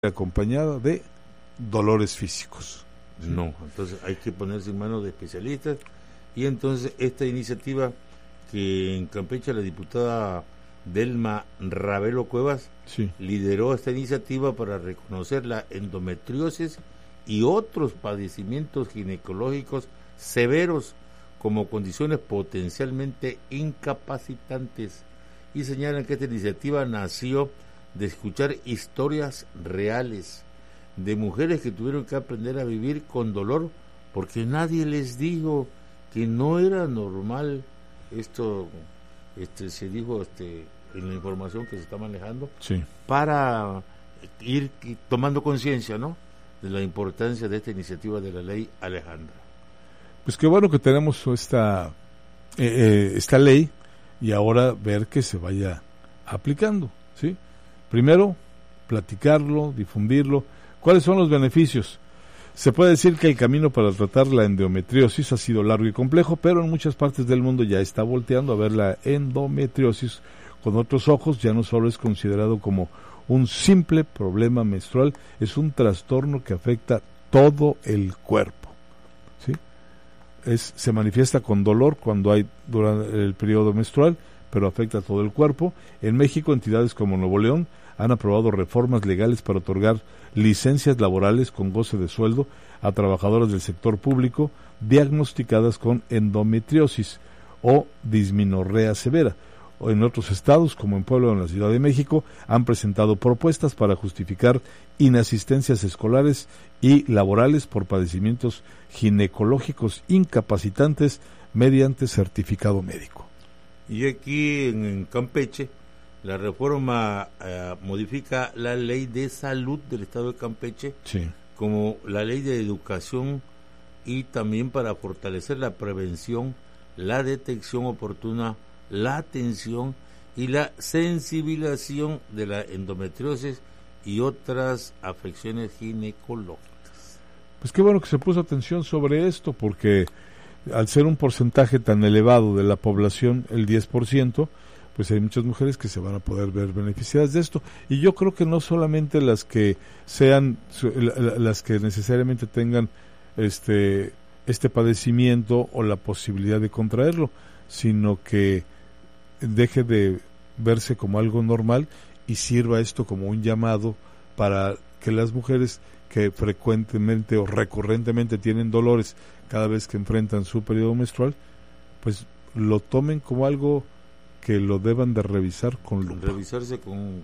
acompañada de dolores físicos. ¿Sí? No, entonces hay que ponerse en manos de especialistas. Y entonces esta iniciativa que en Campeche la diputada Delma Ravelo Cuevas lideró esta iniciativa para reconocer la endometriosis y otros padecimientos ginecológicos severos como condiciones potencialmente incapacitantes, y señalan que esta iniciativa nació de escuchar historias reales de mujeres que tuvieron que aprender a vivir con dolor porque nadie les dijo que no era normal. Esto se dijo en la información que se está manejando, para ir tomando conciencia, ¿no?, de la importancia de esta iniciativa de la ley Alejandra. Pues qué bueno que tenemos esta ley, y ahora ver que se vaya aplicando, ¿sí? Primero, platicarlo, difundirlo. ¿Cuáles son los beneficios? Se puede decir que el camino para tratar la endometriosis ha sido largo y complejo, pero en muchas partes del mundo ya está volteando a ver la endometriosis con otros ojos. Ya no solo es considerado como un simple problema menstrual, es un trastorno que afecta todo el cuerpo, ¿sí? Se manifiesta con dolor cuando hay durante el periodo menstrual, pero afecta a todo el cuerpo. En México, entidades como Nuevo León han aprobado reformas legales para otorgar licencias laborales con goce de sueldo a trabajadoras del sector público diagnosticadas con endometriosis o dismenorrea severa. O en otros estados, como en Puebla o en la Ciudad de México, han presentado propuestas para justificar inasistencias escolares y laborales por padecimientos ginecológicos incapacitantes mediante certificado médico. Y aquí en Campeche, la reforma modifica la ley de salud del estado de Campeche, como la ley de educación, y también para fortalecer la prevención, la detección oportuna, la atención y la sensibilización de la endometriosis y otras afecciones ginecológicas. Pues qué bueno que se puso atención sobre esto, porque al ser un porcentaje tan elevado de la población, el 10%, pues hay muchas mujeres que se van a poder ver beneficiadas de esto. Y yo creo que no solamente las que sean, las que necesariamente tengan este padecimiento o la posibilidad de contraerlo, sino que deje de verse como algo normal y sirva esto como un llamado para que las mujeres que frecuentemente o recurrentemente tienen dolores cada vez que enfrentan su periodo menstrual, pues lo tomen como algo que lo deban de revisar con lupa. Revisarse con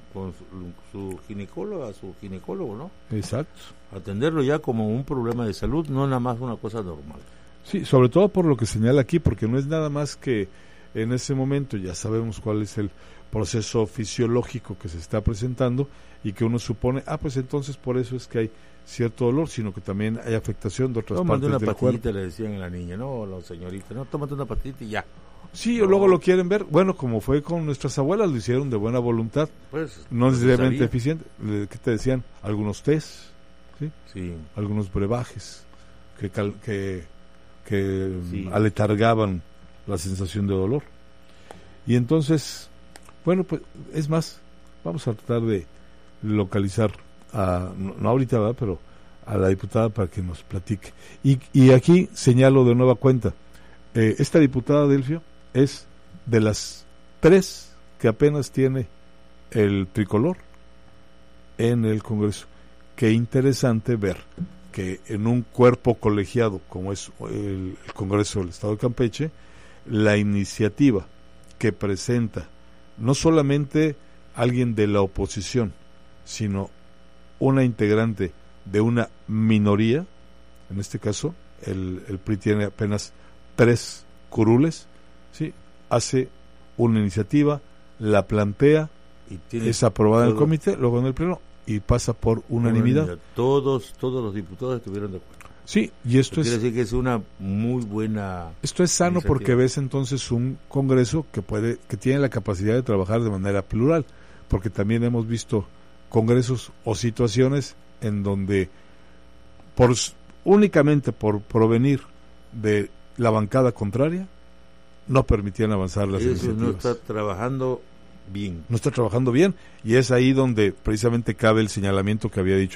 su ginecóloga, su ginecólogo, ¿no? Exacto. Atenderlo ya como un problema de salud, no nada más una cosa normal. Sí, sobre todo por lo que señala aquí, porque no es nada más que en ese momento ya sabemos cuál es el proceso fisiológico que se está presentando y que uno supone, pues entonces por eso es que hay cierto dolor, sino que también hay afectación de otras partes del cuerpo. Tómate una pastillita, le decían a la niña, no, la señorita, no, tómate una pastillita y ya. Sí, o luego lo quieren ver, bueno, como fue con nuestras abuelas, lo hicieron de buena voluntad, pues, no necesariamente eficiente. ¿Qué te decían? Algunos test, ¿sí? Algunos brebajes que aletargaban la sensación de dolor. Y entonces, bueno, pues es más, vamos a tratar de localizar no ahorita, ¿verdad?, pero a la diputada para que nos platique. Y aquí señalo de nueva cuenta, esta diputada Delfio es de las 3 que apenas tiene el tricolor en el Congreso. Qué interesante ver que en un cuerpo colegiado como es el Congreso del Estado de Campeche, la iniciativa que presenta no solamente alguien de la oposición, sino una integrante de una minoría, en este caso el PRI tiene apenas 3 curules, ¿sí?, hace una iniciativa, la plantea, es aprobada en el comité, luego en el pleno y pasa por unanimidad. Todos los diputados estuvieron de acuerdo. Sí, y esto quiere decir que es una muy buena. Esto es sano iniciativa, porque ves entonces un Congreso que tiene la capacidad de trabajar de manera plural, porque también hemos visto congresos o situaciones en donde únicamente por provenir de la bancada contraria no permitían avanzar las iniciativas. No está trabajando bien. No está trabajando bien, y es ahí donde precisamente cabe el señalamiento que había dicho